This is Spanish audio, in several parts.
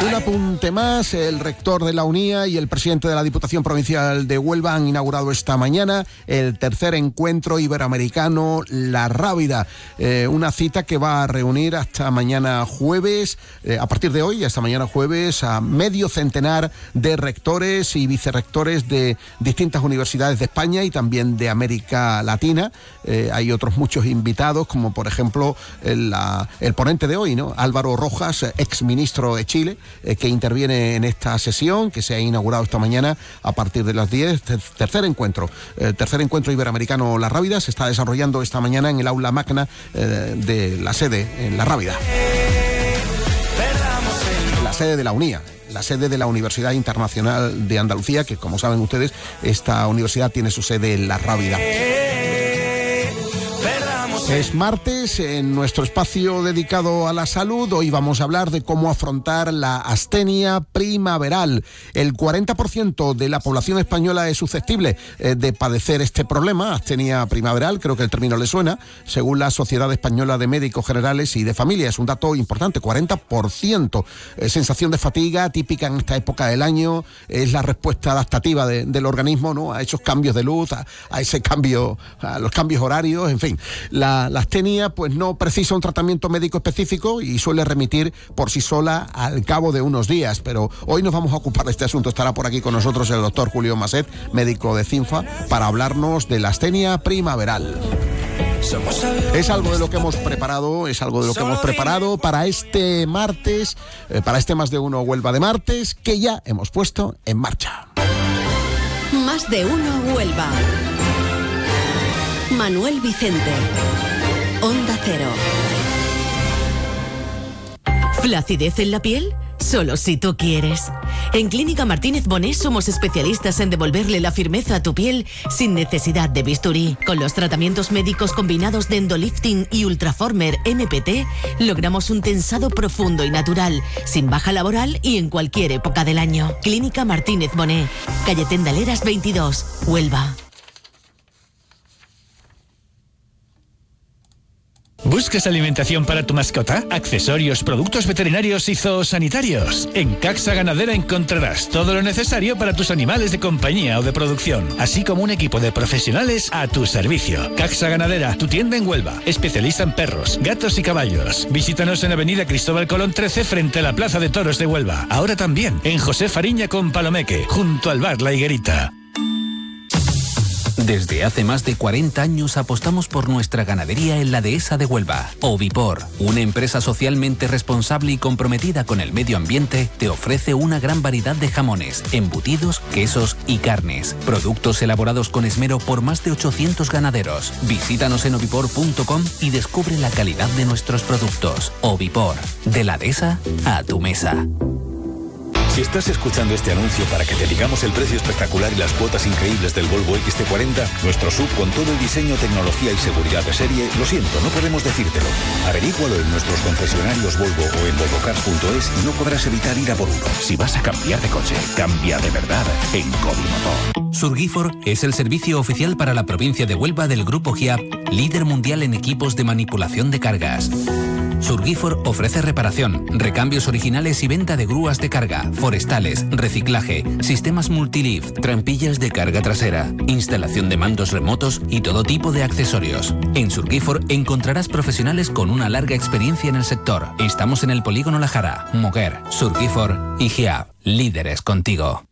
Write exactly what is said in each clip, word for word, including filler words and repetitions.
Un apunte más, el rector de la UNIA y el presidente de la Diputación Provincial de Huelva han inaugurado esta mañana el tercer encuentro iberoamericano La Rábida, eh, una cita que va a reunir hasta mañana jueves, eh, a partir de hoy, hasta mañana jueves, a medio centenar de rectores y vicerrectores de distintas universidades de España y también de América Latina. Eh, hay otros muchos invitados, como por ejemplo el, la, el ponente de hoy, ¿no? Álvaro Rojas, exministro de Chile, eh, que interviene en esta sesión que se ha inaugurado esta mañana a partir de las diez. Tercer encuentro, eh, tercer encuentro iberoamericano La Rábida se está desarrollando esta mañana en el aula magna eh, de la sede en La Rábida. La sede de la UNIA, la sede de la Universidad Internacional de Andalucía, que como saben ustedes, esta universidad tiene su sede en La Rábida. Es martes, en nuestro espacio dedicado a la salud, hoy vamos a hablar de cómo afrontar la astenia primaveral. El cuarenta por ciento de la población española es susceptible eh, de padecer este problema, astenia primaveral, creo que el término le suena, según la Sociedad Española de Médicos Generales y de Familia. Es un dato importante, cuarenta por ciento. Eh, sensación de fatiga típica en esta época del año, es la respuesta adaptativa de, del organismo, ¿no?, a esos cambios de luz, a, a ese cambio, a los cambios horarios, en fin. La La astenia pues no precisa un tratamiento médico específico y suele remitir por sí sola al cabo de unos días, pero hoy nos vamos a ocupar de este asunto. Estará por aquí con nosotros el doctor Julio Maset, médico de CINFA, para hablarnos de la astenia primaveral. Es algo de lo que hemos preparado, es algo de lo que hemos preparado para este martes, eh, para este Más de Uno Huelva de martes, que ya hemos puesto en marcha. Más de Uno Huelva. Manuel Vicente, Onda Cero. ¿Flacidez en la piel? Solo si tú quieres. En Clínica Martínez Boné somos especialistas en devolverle la firmeza a tu piel sin necesidad de bisturí. Con los tratamientos médicos combinados de Endolifting y Ultraformer M P T, logramos un tensado profundo y natural, sin baja laboral y en cualquier época del año. Clínica Martínez Boné, calle Tendaleras veintidós, Huelva. ¿Buscas alimentación para tu mascota? Accesorios, productos veterinarios y zoosanitarios. En Caxa Ganadera encontrarás todo lo necesario para tus animales de compañía o de producción, así como un equipo de profesionales a tu servicio. Caxa Ganadera, tu tienda en Huelva, especialista en perros, gatos y caballos. Visítanos en Avenida Cristóbal Colón trece frente a la Plaza de Toros de Huelva. Ahora también en José Fariña con Palomeque, junto al bar La Higuerita. Desde hace más de cuarenta años apostamos por nuestra ganadería en la dehesa de Huelva. Ovipor, una empresa socialmente responsable y comprometida con el medio ambiente, te ofrece una gran variedad de jamones, embutidos, quesos y carnes. Productos elaborados con esmero por más de ochocientos ganaderos. Visítanos en ovipor punto com y descubre la calidad de nuestros productos. Ovipor, de la dehesa a tu mesa. Si estás escuchando este anuncio para que te digamos el precio espectacular y las cuotas increíbles del Volvo X C cuarenta, nuestro sub con todo el diseño, tecnología y seguridad de serie, lo siento, no podemos decírtelo. Averígualo en nuestros concesionarios Volvo o en volvocars punto es y no podrás evitar ir a por uno. Si vas a cambiar de coche, cambia de verdad en Covimotor. Surgifor es el servicio oficial para la provincia de Huelva del Grupo G I A P, líder mundial en equipos de manipulación de cargas. Surgifor ofrece reparación, recambios originales y venta de grúas de carga, forestales, reciclaje, sistemas multilift, trampillas de carga trasera, instalación de mandos remotos y todo tipo de accesorios. En Surgifor encontrarás profesionales con una larga experiencia en el sector. Estamos en el Polígono La Jara, Moguer, Surgifor y G I A P, líderes contigo.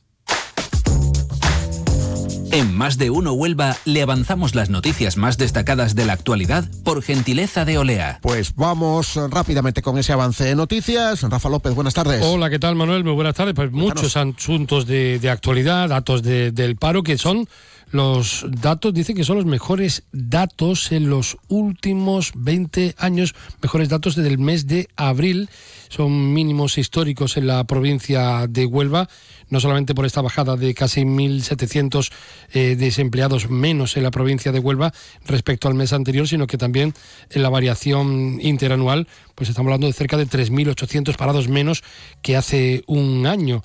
En Más de Uno Huelva le avanzamos las noticias más destacadas de la actualidad por gentileza de Olea. Pues vamos rápidamente con ese avance de noticias. Rafa López, buenas tardes. Hola, ¿qué tal, Manuel? Muy buenas tardes. Pues Cuéntanos. Muchos asuntos de, de actualidad, datos de, del paro, que son los datos, dicen que son los mejores datos en los últimos veinte años, mejores datos desde el mes de abril. Son mínimos históricos en la provincia de Huelva, no solamente por esta bajada de casi mil setecientos eh, desempleados menos en la provincia de Huelva respecto al mes anterior, sino que también en la variación interanual, pues estamos hablando de cerca de tres mil ochocientos parados menos que hace un año.